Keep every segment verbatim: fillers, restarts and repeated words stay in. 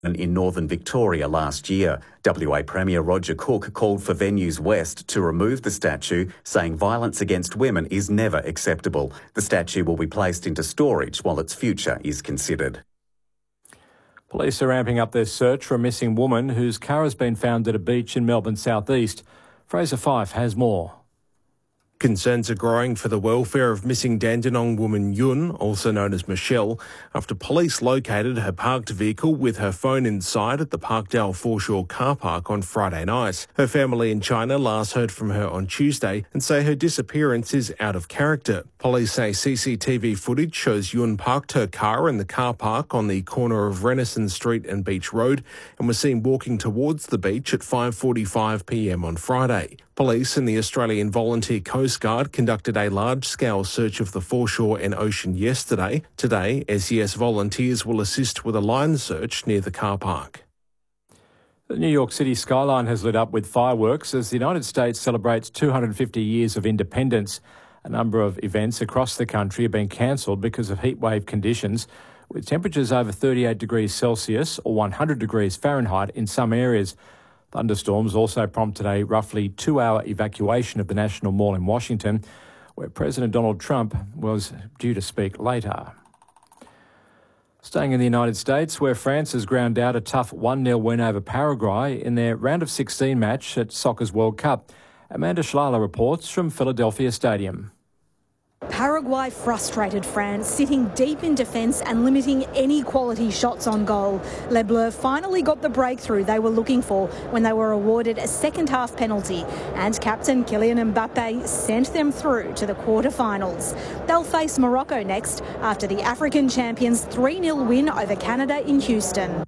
in northern Victoria last year. W A Premier Roger Cook called for Venues West to remove the statue, saying violence against women is never acceptable. The statue will be placed into storage while its future is considered. Police are ramping up their search for a missing woman whose car has been found at a beach in Melbourne's southeast. Fraser Fife has more. Concerns are growing for the welfare of missing Dandenong woman Yun, also known as Michelle, after police located her parked vehicle with her phone inside at the Parkdale Foreshore car park on Friday night. Her family in China last heard from her on Tuesday and say her disappearance is out of character. Police say C C T V footage shows Yun parked her car in the car park on the corner of Renaissance Street and Beach Road and was seen walking towards the beach at five forty-five p m on Friday. Police and the Australian Volunteer Coast Guard conducted a large-scale search of the foreshore and ocean yesterday. Today, S E S volunteers will assist with a line search near the car park. The New York City skyline has lit up with fireworks as the United States celebrates two hundred fifty years of independence. A number of events across the country have been cancelled because of heatwave conditions, with temperatures over thirty-eight degrees Celsius or one hundred degrees Fahrenheit in some areas. Thunderstorms also prompted a roughly two-hour evacuation of the National Mall in Washington, where President Donald Trump was due to speak later. Staying in the United States, where France has ground out a tough one nil win over Paraguay in their round of sixteen match at Soccer's World Cup. Amanda Schlala reports from Philadelphia Stadium. Paraguay frustrated France, sitting deep in defence and limiting any quality shots on goal. Les Bleus finally got the breakthrough they were looking for when they were awarded a second-half penalty, and captain Kylian Mbappe sent them through to the quarter-finals. They'll face Morocco next after the African champions' three nil win over Canada in Houston.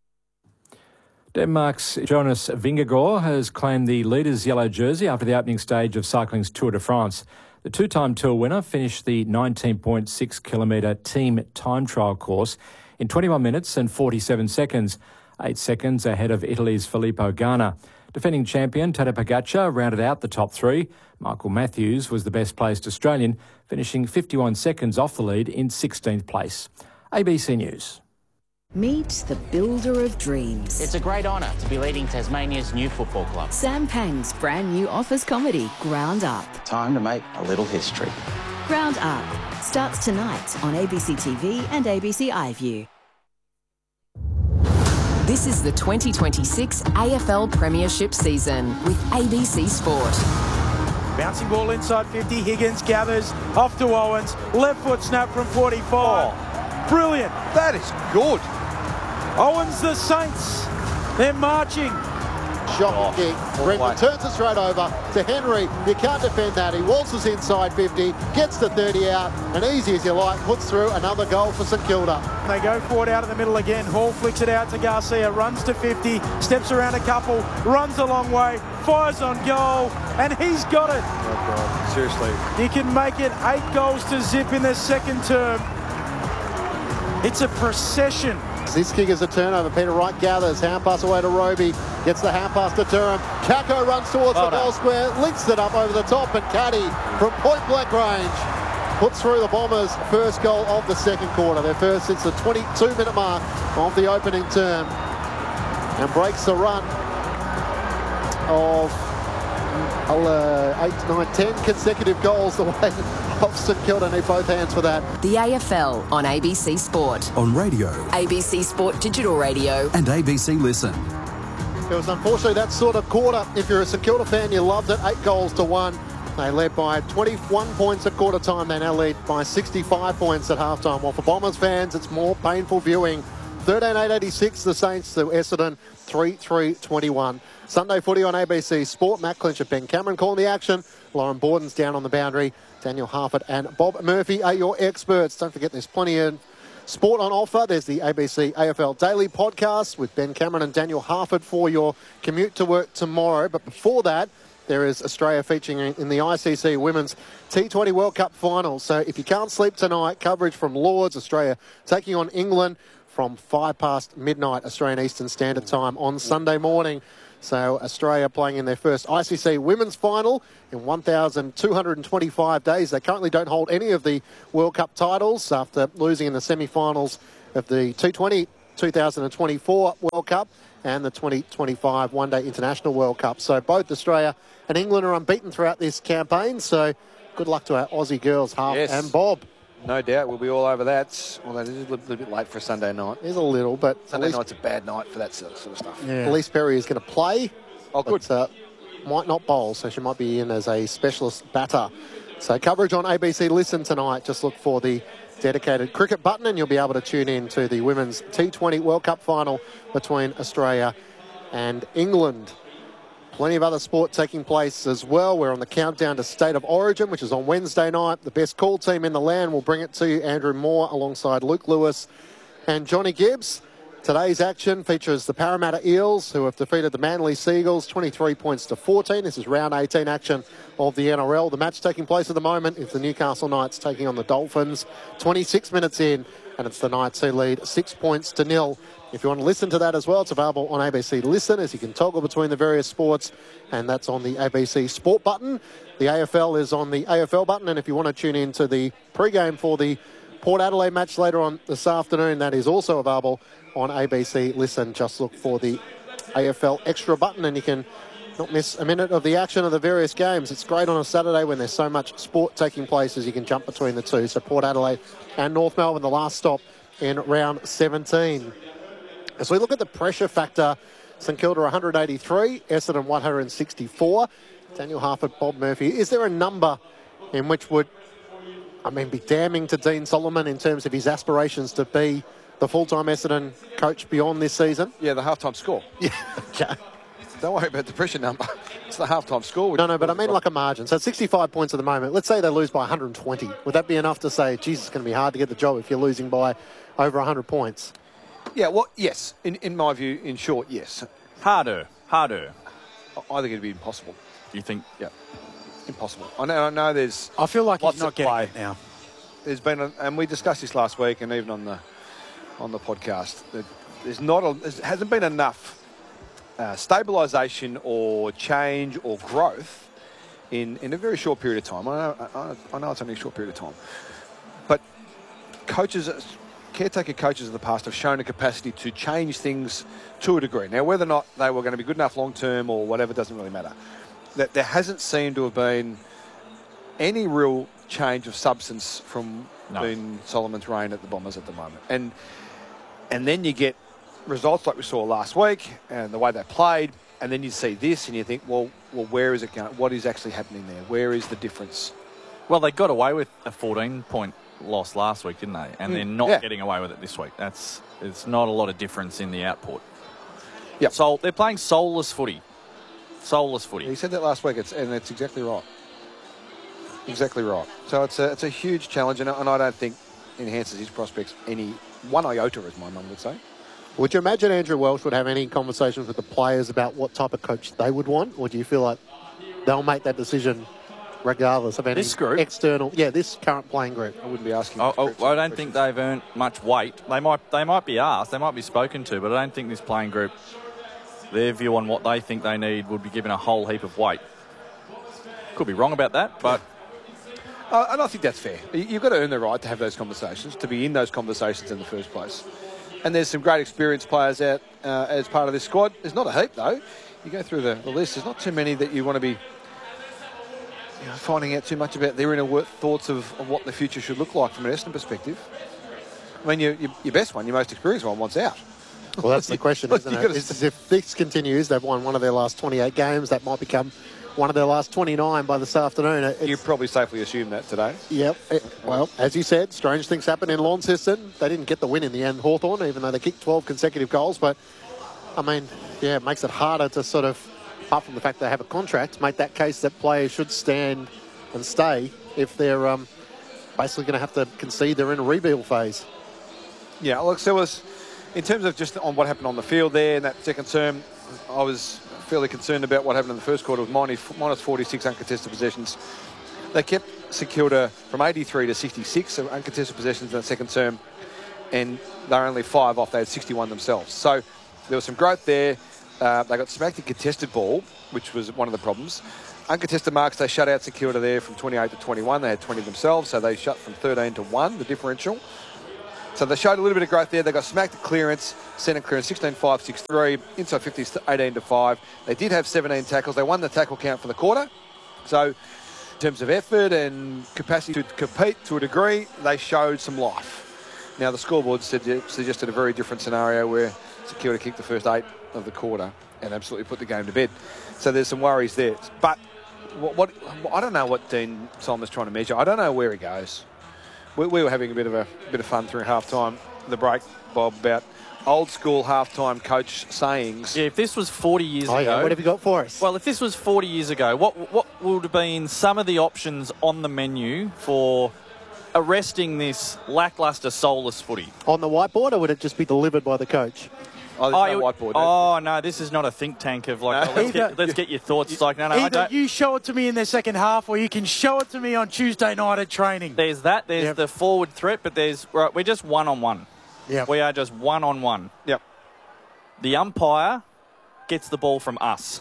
Denmark's Jonas Vingegaard has claimed the leader's yellow jersey after the opening stage of cycling's Tour de France. The two-time Tour winner finished the nineteen point six kilometre team time trial course in twenty-one minutes and forty-seven seconds, eight seconds ahead of Italy's Filippo Ganna. Defending champion Tadej Pogacar rounded out the top three. Michael Matthews was the best-placed Australian, finishing fifty-one seconds off the lead in sixteenth place. A B C News. Meet the builder of dreams. It's a great honour to be leading Tasmania's new football club. Sam Pang's brand new office comedy, Ground Up. Time to make a little history. Ground Up starts tonight on A B C T V and A B C iView. This is the twenty twenty-six A F L Premiership season with A B C Sport. Bouncing ball inside fifty, Higgins gathers off to Owens, left foot snap from forty-five. Oh, brilliant. That is good. Owens, the Saints, they're marching. Shocking kick. Brendan turns it straight over to Henry. You can't defend that. He waltzes inside fifty, gets the thirty out, and easy as you like, puts through another goal for St Kilda. They go forward out of the middle again. Hall flicks it out to Garcia, runs to fifty, steps around a couple, runs a long way, fires on goal, and he's got it. Oh God, seriously. He can make it eight goals to zip in their second term. It's a procession. This kick is a turnover. Peter Wright gathers, hand pass away to Roby, gets the hand pass to Durham. Kako runs towards well the goal square, links it up over the top, and Caddy from point blank range puts through the Bombers' first goal of the second quarter, their first since the twenty-two minute mark of the opening term, and breaks the run of uh, eight, nine, ten consecutive goals the way of St Kilda. Need both hands for that. The A F L on A B C Sport. On radio. A B C Sport Digital Radio. And A B C Listen. It was unfortunately that sort of quarter. If you're a St Kilda fan, you loved it. Eight goals to one. They led by twenty-one points at quarter time. They now lead by sixty-five points at half time. While for Bombers fans, it's more painful viewing. thirteen eight eighty-six, the Saints to Essendon, three three twenty-one. Sunday footy on A B C Sport. Matt Clinch and Ben Cameron calling the action. Lauren Borden's down on the boundary. Daniel Harford and Bob Murphy are your experts. Don't forget there's plenty of sport on offer. There's the A B C A F L Daily Podcast with Ben Cameron and Daniel Harford for your commute to work tomorrow. But before that, there is Australia featuring in the I C C Women's T twenty World Cup Finals. So if you can't sleep tonight, coverage from Lords, Australia taking on England from five past midnight Australian Eastern Standard Time on Sunday morning. So Australia playing in their first I C C Women's Final in one thousand two hundred twenty-five days. They currently don't hold any of the World Cup titles after losing in the semi-finals of the T twenty two thousand twenty-four World Cup and the twenty twenty-five One Day International World Cup. So both Australia and England are unbeaten throughout this campaign. So good luck to our Aussie girls, Half Yes. and Bob. No doubt, we'll be all over that. Although it is a little, little bit late for a Sunday night. It is a little, but Sunday at least, night's a bad night for that sort of, sort of stuff. yeah. Elise Perry is going to play. Oh, good. But, uh, might not bowl, so she might be in as a specialist batter. So coverage on A B C Listen tonight. Just look for the dedicated cricket button and you'll be able to tune in to the Women's T twenty World Cup final between Australia and England. Plenty of other sport taking place as well. We're on the countdown to State of Origin, which is on Wednesday night. The best call team in the land will bring it to you. Andrew Moore alongside Luke Lewis and Johnny Gibbs. Today's action features the Parramatta Eels, who have defeated the Manly Seagulls twenty-three points to fourteen. This is round eighteen action of the N R L. The match taking place at the moment is the Newcastle Knights taking on the Dolphins. twenty-six minutes in, and it's the Knights who lead six points to nil. If you want to listen to that as well, it's available on A B C Listen, as you can toggle between the various sports, and that's on the A B C Sport button. The A F L is on the A F L button, and if you want to tune in to the pre-game for the Port Adelaide match later on this afternoon, that is also available on A B C Listen. Just look for the A F L Extra button, and you can not miss a minute of the action of the various games. It's great on a Saturday when there's so much sport taking place, as you can jump between the two. So Port Adelaide and North Melbourne, the last stop in round seventeen. As we look at the pressure factor, St Kilda one hundred eighty-three, Essendon one hundred sixty-four. Daniel Harford, Bob Murphy. Is there a number in which would, I mean, be damning to Dean Solomon in terms of his aspirations to be the full-time Essendon coach beyond this season? Yeah, the halftime score. Yeah, okay. Don't worry about the pressure number. It's the halftime score. No, no, but I mean like a margin. So it's sixty-five points at the moment. Let's say they lose by one hundred twenty. Would that be enough to say, geez, it's going to be hard to get the job if you're losing by over one hundred points? Yeah, well, yes. In in my view, in short, yes. Harder, harder. I think it'd be impossible. You think? Yeah, impossible. I know. I know. There's. I feel like lots he's not at getting play. it now. There's been, a, and we discussed this last week, and even on the on the podcast, that there's not, a, there hasn't been enough uh, stabilisation or change or growth in in a very short period of time. I know. I, I know it's only a short period of time, but coaches. Caretaker coaches of the past have shown a capacity to change things to a degree. Now, whether or not they were going to be good enough long term or whatever doesn't really matter. That there hasn't seemed to have been any real change of substance from no. Dean Solomon's reign at the Bombers at the moment. And and then you get results like we saw last week and the way they played, and then you see this and you think, well, well, where is it going? What is actually happening there? Where is the difference? Well, they got away with a fourteen-point loss last week, didn't they? And mm. they're not yeah. getting away with it this week. That's it's not a lot of difference in the output. Yeah. So they're playing soulless footy. Soulless footy. He said that last week, it's, and it's exactly right. Exactly right. So it's a it's a huge challenge, and, and I don't think enhances his prospects any one iota, as my mum would say. Would you imagine Andrew Welsh would have any conversations with the players about what type of coach they would want, or do you feel like they'll make that decision regardless of any this group? external... Yeah, this current playing group. I wouldn't be asking... Oh, oh, I don't think they've earned much weight. They might they might be asked, they might be spoken to, but I don't think this playing group, their view on what they think they need would be given a whole heap of weight. Could be wrong about that, but... Uh, and I think that's fair. You've got to earn the right to have those conversations, to be in those conversations in the first place. And there's some great experienced players out uh, as part of this squad. There's not a heap, though. You go through the, the list, there's not too many that you want to be... You know, finding out too much about their inner thoughts of, of what the future should look like from an Essendon perspective. I mean, your, your, your best one, your most experienced one, wants out. Well, that's the question, isn't it? Is if this continues, they've won one of their last twenty-eight games. That might become one of their last twenty-nine by this afternoon. It's, you probably safely assume that today. Yep. It, well, as you said, strange things happen in Launceston. They didn't get the win in the end, Hawthorn, even though they kicked twelve consecutive goals. But, I mean, yeah, it makes it harder to sort of... apart from the fact they have a contract, make that case that players should stand and stay if they're um, basically going to have to concede they're in a rebuild phase. Yeah, look, so was, in terms of just on what happened on the field there in that second term, I was fairly concerned about what happened in the first quarter with minus forty-six uncontested possessions. They kept St Kilda from eighty-three to sixty-six of uncontested possessions in that second term, and they're only five off. They had sixty-one themselves. So there was some growth there. Uh, they got smacked in contested ball, which was one of the problems. Uncontested marks, they shut out St Kilda there from twenty-eight to twenty-one. They had twenty themselves, so they shut from thirteen to one, the differential. So they showed a little bit of growth there. They got smacked at clearance, centre clearance, sixteen five, six three, inside fifties to eighteen to five. They did have seventeen tackles. They won the tackle count for the quarter. So in terms of effort and capacity to compete to a degree, they showed some life. Now the scoreboard suggested a very different scenario where St Kilda kicked the first eight of the quarter and absolutely put the game to bed. So there's some worries there. But what, what I don't know what Dean Simon's trying to measure. I don't know where he goes. We, we were having a bit of a bit of fun through half-time, the break, Bob, about old school half-time coach sayings. Yeah, if this was forty years oh, ago... Yeah. What have you got for us? Well, if this was forty years ago, what what would have been some of the options on the menu for arresting this lacklustre, soulless footy? On the whiteboard, or would it just be delivered by the coach? Oh, there's no whiteboard. Oh, no, this is not a think tank of like, No. oh, let's, get, let's get your thoughts. It's like, no, no, I Either don't. you show it to me in the second half, or you can show it to me on Tuesday night at training. There's that. There's Yep. the forward threat, but there's right, we're just one-on-one. Yeah. We are just one-on-one. Yep. The umpire gets the ball from us.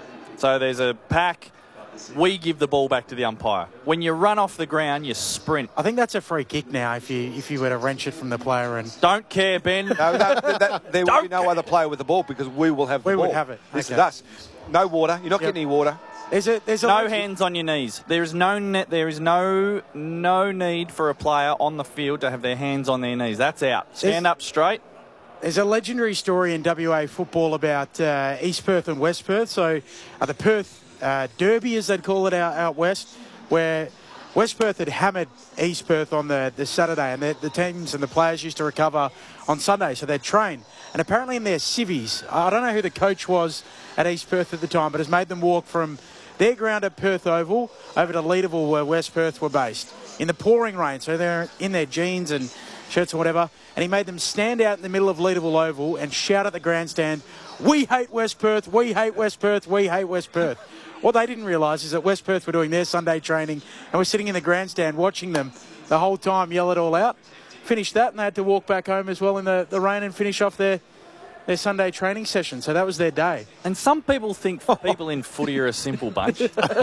So there's a pack. We give the ball back to the umpire. When you run off the ground, you sprint. I think that's a free kick now if you if you were to wrench it from the player. And Don't care, Ben. No, that, that, there will be no other player with the ball because we will have the We ball. would have it. This Okay. is us. No water. You're not Yep. getting any water. there's a there's a No logic- hands on your knees. There is no net. There is no no need for a player on the field to have their hands on their knees. That's out. Stand There's- up straight. There's a legendary story in W A football about uh, East Perth and West Perth. So uh, the Perth uh, Derby, as they'd call it out, out west, where West Perth had hammered East Perth on the, the Saturday, and the, the teams and the players used to recover on Sunday, so they'd train. And apparently in their civvies, I don't know who the coach was at East Perth at the time, but has made them walk from their ground at Perth Oval over to Leederville, where West Perth were based, in the pouring rain. So they're in their jeans and shirts or whatever, and he made them stand out in the middle of Leederville Oval and shout at the grandstand, "We hate West Perth, we hate West Perth, we hate West Perth." What they didn't realise is that West Perth were doing their Sunday training and we're sitting in the grandstand watching them the whole time yell it all out. Finished that and they had to walk back home as well in the, the rain and finish off their, their Sunday training session. So that was their day. And some people think people in footy are a simple bunch.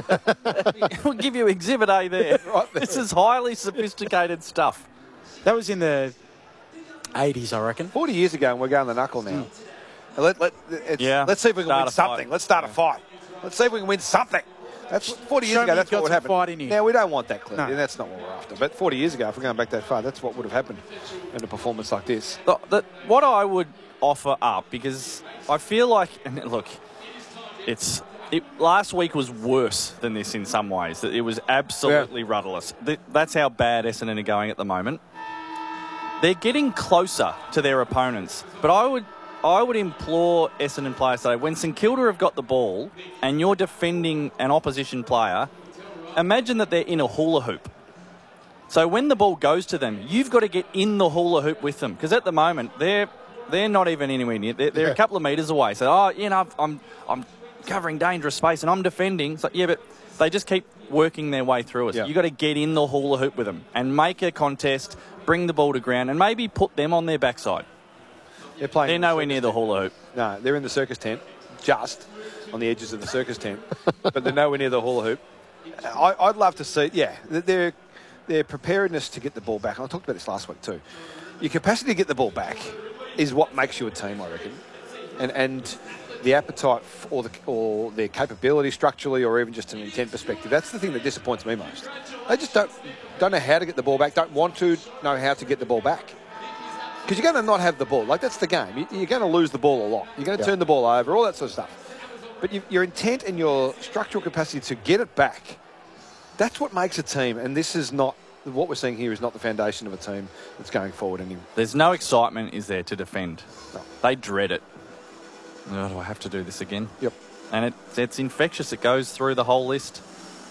We'll give you Exhibit A there. Right there. This is highly sophisticated stuff. That was in the eighties, I reckon. forty years ago, and we're going the knuckle now. Let, let, it's, Yeah. let's see if we can Start win a something. fight. Let's start a fight. Let's see if we can win something. That's forty years Show ago. me That's you've what would got happen. some fight in you. Now we don't want that, Clint. No. And that's not what we're after. But forty years ago, if we're going back that far, that's what would have happened in a performance like this. The, the, what I would offer up, because I feel like, and look, it's it, last week was worse than this in some ways. It was absolutely rudderless. Th- That's how bad Essendon are going at the moment. They're getting closer to their opponents, but I would I would implore Essendon players today, when St Kilda have got the ball and you're defending an opposition player, imagine that they're in a hula hoop. So when the ball goes to them, you've got to get in the hula hoop with them, because at the moment they're they're not even anywhere near. They're, they're Yeah. a couple of metres away. So oh, you know, I'm I'm covering dangerous space and I'm defending. So yeah, but they just keep working their way through us. Yeah. You've got to get in the hula hoop with them and make a contest, bring the ball to ground, and maybe put them on their backside. They're playing. They're in the nowhere circus near the tent. hula hoop. No, they're in the circus tent, just on the edges of the circus tent, but they're nowhere near the hula hoop. I, I'd love to see, yeah, their their preparedness to get the ball back. And I talked about this last week too. Your capacity to get the ball back is what makes you a team, I reckon, and and the appetite f- or the or their capability structurally, or even just an intent perspective. That's the thing that disappoints me most. They just don't don't know how to get the ball back. Don't want to know how to get the ball back. Because you're going to not have the ball. Like, that's the game. You- You're going to lose the ball a lot. You're going to Yeah. turn the ball over, all that sort of stuff. But you, your intent and your structural capacity to get it back, that's what makes a team. And this is not, what we're seeing here is not the foundation of a team that's going forward anymore. There's no excitement, is there, to defend? No. They dread it. Oh, do I have to do this again? Yep. And it, it's infectious. It goes through the whole list.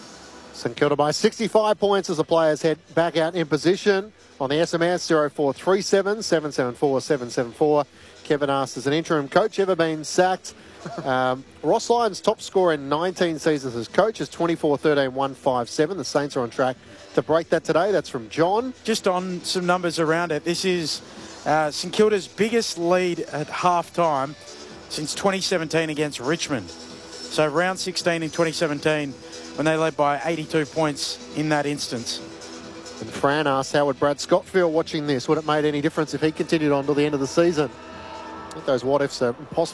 St Kilda by sixty-five points as the players head back out in position. On the S M S, zero four three seven, seven seven four, seven seven four. Kevin asked, has an interim coach ever been sacked? Um, Ross Lyon's top scorer in nineteen seasons as coach is twenty-four thirteen one five seven. The Saints are on track to break that today. That's from John. Just on some numbers around it, this is uh, St Kilda's biggest lead at half-time since twenty seventeen against Richmond. So round sixteen in twenty seventeen, when they led by eighty-two points in that instance. And Fran asks, how would Brad Scott feel watching this? Would it make any difference if he continued on to the end of the season? I think those what-ifs are impossible.